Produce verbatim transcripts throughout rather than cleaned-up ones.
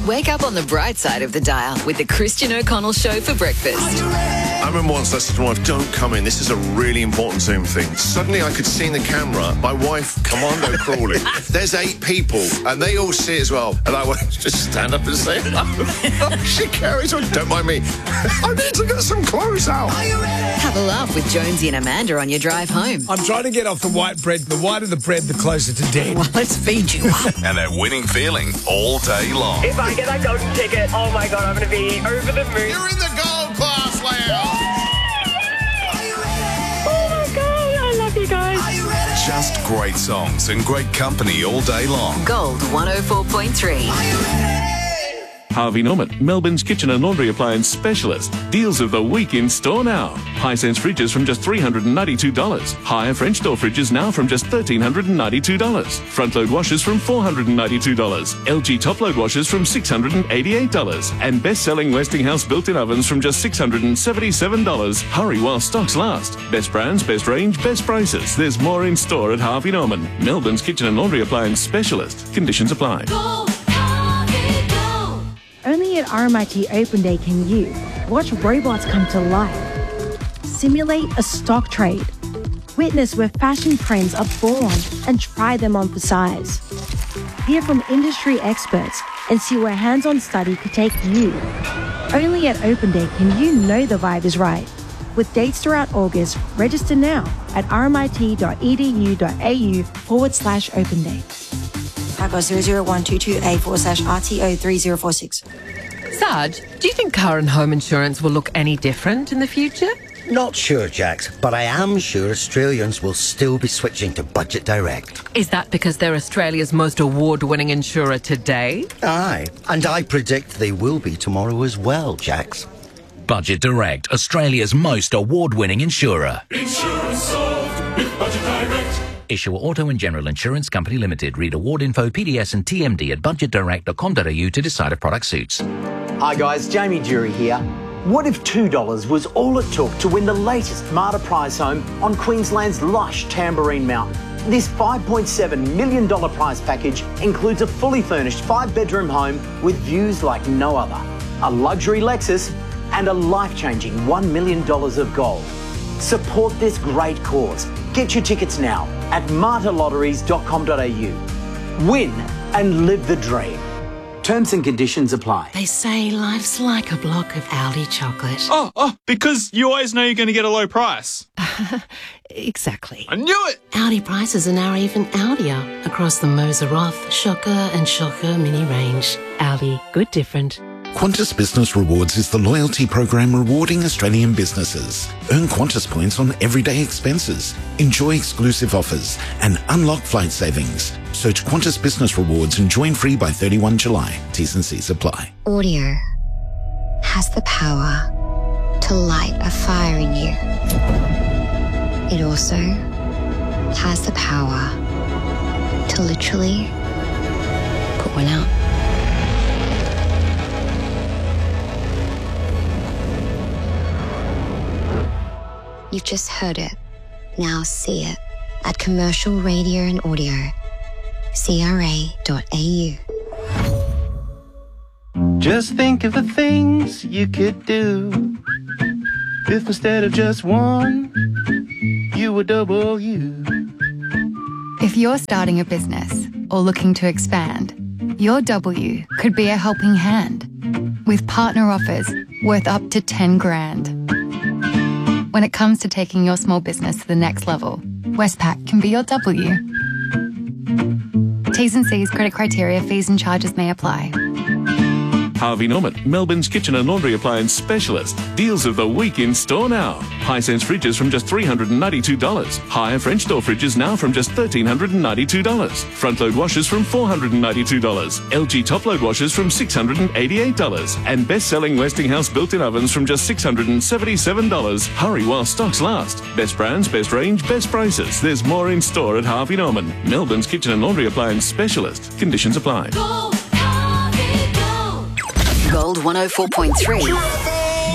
Wake up on the bright side of the dial with the Christian O'Connell Show for breakfast. I remember once I said to my wife, don't come in, this is a really important Zoom thing. Suddenly I could see in the camera my wife commando crawling. There's eight people and they all see it as well. And I went, just stand up and say hello. She carries on, don't mind me. I need to get some clothes out. Have a laugh with Jonesy and Amanda on your drive home. I'm trying to get off the white bread. The whiter the bread, the closer to dead. Well, let's feed you up. And that winning feeling all day long. If I get that golden ticket, oh my God, I'm going to be over the moon. You're in the gold class, Leo. Oh my God, I love you guys. Just great songs and great company all day long. Gold one oh four point three. Harvey Norman, Melbourne's kitchen and laundry appliance specialist. Deals of the week in store now. Hisense fridges from just three hundred ninety-two dollars. Higher French door fridges now from just one thousand three hundred ninety-two dollars. Front load washers from four hundred ninety-two dollars. L G top load washers from six hundred eighty-eight dollars. And best-selling Westinghouse built-in ovens from just six hundred seventy-seven dollars. Hurry while stocks last. Best brands, best range, best prices. There's more in store at Harvey Norman, Melbourne's kitchen and laundry appliance specialist. Conditions apply. Go, Harvey, go. Only at R M I T Open Day can you watch robots come to life, simulate a stock trade, witness where fashion trends are born and try them on for size, hear from industry experts and see where hands-on study could take you. Only at Open Day can you know the vibe is right. With dates throughout August, register now at rmit.edu.au forward slash open day. Typo zero zero one two two A forward slash R T O three zero four six. Sarge, do you think car and home insurance will look any different in the future? Not sure, Jax, but I am sure Australians will still be switching to Budget Direct. Is that because they're Australia's most award-winning insurer today? Aye, and I predict they will be tomorrow as well, Jax. Budget Direct, Australia's most award-winning insurer. Insurance solved with Budget Direct. Issuer Auto and General Insurance Company Limited. Read award info, P D S and T M D at budget direct dot com dot a u to decide if product suits. Hi guys, Jamie Jury here. What if two dollars was all it took to win the latest Marta prize home on Queensland's lush Tamborine Mountain? This five point seven million dollars prize package includes a fully furnished five-bedroom home with views like no other, a luxury Lexus and a life-changing one million dollars of gold. Support this great cause. Get your tickets now at marta lotteries dot com dot a u. Win and live the dream. Terms and conditions apply. They say life's like a block of Aldi chocolate. Oh, oh, because you always know you're going to get a low price. Exactly. I knew it! Aldi prices are now even Aldier across the Moser Roth, Shocker and Shocker mini range. Aldi, good different. Qantas Business Rewards is the loyalty program rewarding Australian businesses. Earn Qantas points on everyday expenses, enjoy exclusive offers, and unlock flight savings. Search Qantas Business Rewards and join free by thirty-first of July. T's and C's apply. Audio has the power to light a fire in you. It also has the power to literally put one out. You've just heard it. Now see it at Commercial Radio and Audio, C R A dot A U. Just think of the things you could do if instead of just one, you were double you. If you're starting a business or looking to expand, your W could be a helping hand with partner offers worth up to ten grand. When it comes to taking your small business to the next level, Westpac can be your W. T's and C's, credit criteria, fees and charges may apply. Harvey Norman, Melbourne's kitchen and laundry appliance specialist. Deals of the week in store now. Hisense fridges from just three hundred ninety-two dollars. Higher French door fridges now from just one thousand three hundred ninety-two dollars. Front load washers from four hundred ninety-two dollars. L G top load washers from six hundred eighty-eight dollars. And best-selling Westinghouse built-in ovens from just six hundred seventy-seven dollars. Hurry while stocks last. Best brands, best range, best prices. There's more in store at Harvey Norman, Melbourne's kitchen and laundry appliance specialist. Conditions apply. Gold one oh four point three.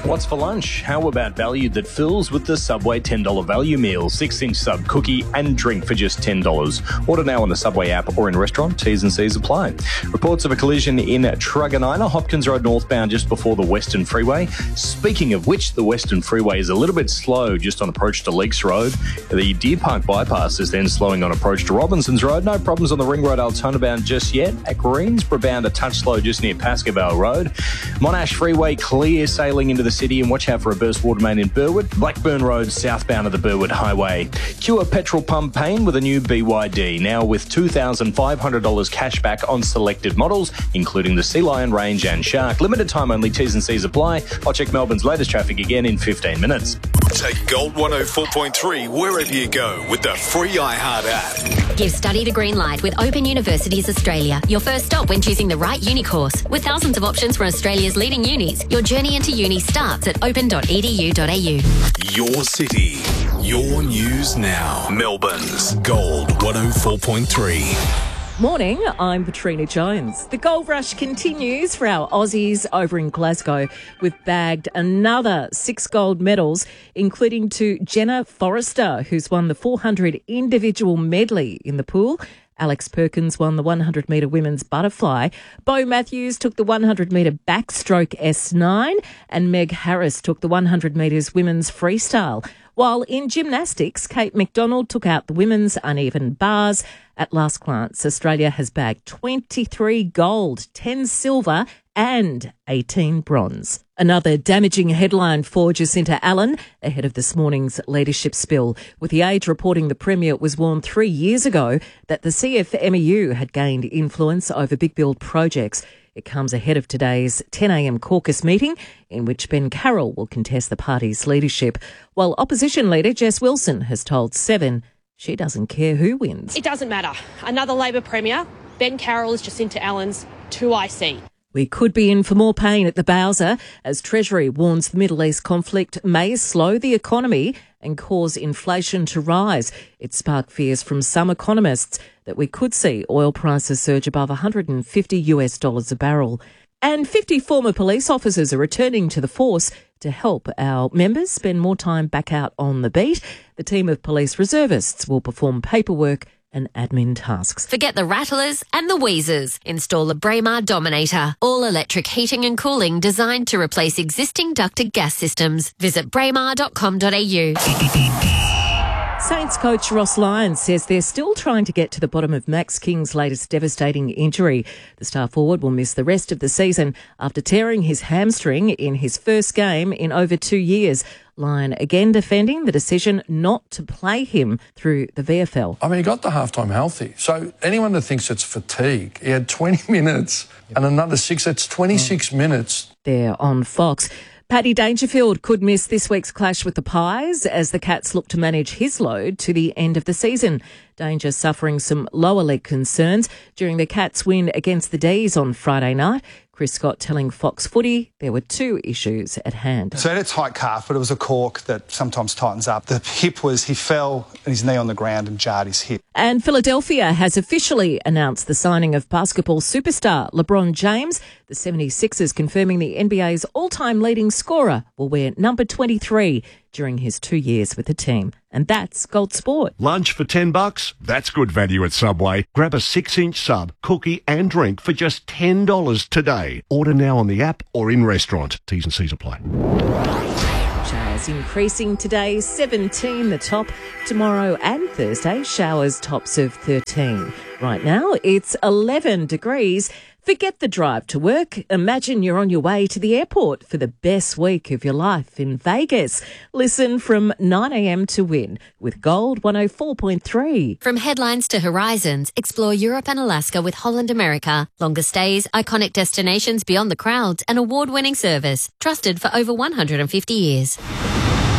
What's for lunch? How about value that fills with the Subway ten dollars value meal? six inch sub, cookie and drink for just ten dollars. Order now on the Subway app or in restaurant. T's and C's apply. Reports of a collision in Truganina, Hopkins Road northbound just before the Western Freeway. Speaking of which, the Western Freeway is a little bit slow just on approach to Leaks Road. The Deer Park bypass is then slowing on approach to Robinsons Road. No problems on the Ring Road Altona bound just yet. At Greensboro bound a touch slow just near Pascoe Road. Monash Freeway clear sailing into the city, and watch out for a burst water main in Burwood. Blackburn Road southbound of the Burwood Highway. Cure petrol pump pain with a new B Y D, now with two thousand five hundred dollars cash back on selected models, including the Sea Lion range and Shark. Limited time only, T's and C's apply. I'll check Melbourne's latest traffic again in fifteen minutes. Take Gold one oh four point three wherever you go with the free iHeart app. Give study the green light with Open Universities Australia. Your first stop when choosing the right uni course. With thousands of options from Australia's leading unis, your journey into uni starts at open dot e d u dot a u. Your city, your news now. Melbourne's Gold one oh four point three. Morning, I'm Patrina Jones. The gold rush continues for our Aussies over in Glasgow. We've bagged another six gold medals, including to Jenna Forrester, who's won the four hundred individual medley in the pool. Alex Perkins won the one hundred metre women's butterfly. Bo Matthews took the one hundred metre backstroke S nine, and Meg Harris took the one hundred metres women's freestyle. While in gymnastics, Kate McDonald took out the women's uneven bars. At last glance, Australia has bagged twenty-three gold, ten silver and eighteen bronze. Another damaging headline for Jacinta Allen ahead of this morning's leadership spill, with The Age reporting the Premier was warned three years ago that the C F M E U had gained influence over big build projects. It comes ahead of today's ten a m caucus meeting in which Ben Carroll will contest the party's leadership, while opposition leader Jess Wilson has told Seven she doesn't care who wins. It doesn't matter. Another Labor Premier, Ben Carroll is Jacinta Allen's two I C. We could be in for more pain at the Bowser as Treasury warns the Middle East conflict may slow the economy and cause inflation to rise. It sparked fears from some economists that we could see oil prices surge above one hundred fifty US dollars a barrel. And fifty former police officers are returning to the force to help our members spend more time back out on the beat. The team of police reservists will perform paperwork and admin tasks. Forget the rattlers and the wheezers. Install the Braemar Dominator. All-electric heating and cooling designed to replace existing ducted gas systems. Visit braemar dot com dot a u. Saints coach Ross Lyons says they're still trying to get to the bottom of Max King's latest devastating injury. The star forward will miss the rest of the season after tearing his hamstring in his first game in over two years. Lyon again defending the decision not to play him through the V F L. I mean, he got the halftime healthy. So anyone that thinks it's fatigue, he had twenty minutes and another six, that's twenty-six mm. minutes. There on Fox. Paddy Dangerfield could miss this week's clash with the Pies as the Cats look to manage his load to the end of the season. Danger suffering some lower leg concerns during the Cats' win against the D's on Friday night. Chris Scott telling Fox Footy there were two issues at hand. So he had a tight calf, but it was a cork that sometimes tightens up. The hip was, he fell and his knee on the ground and jarred his hip. And Philadelphia has officially announced the signing of basketball superstar LeBron James. The seventy-sixers confirming the N B A's all-time leading scorer will wear number twenty-three during his two years with the team. And that's Gold Sport. Lunch for ten bucks? That's good value at Subway. Grab a six inch sub, cookie and drink for just ten dollars today. Order now on the app or in restaurant. T's and C's apply. Showers increasing today, seventeen the top. Tomorrow and Thursday, showers tops of thirteen. Right now, it's eleven degrees. Forget the drive to work. Imagine you're on your way to the airport for the best week of your life in Vegas. Listen from nine a m to Win with Gold one oh four point three. From headlines to horizons, explore Europe and Alaska with Holland America. Longer stays, iconic destinations beyond the crowds, and award-winning service. Trusted for over one hundred fifty years.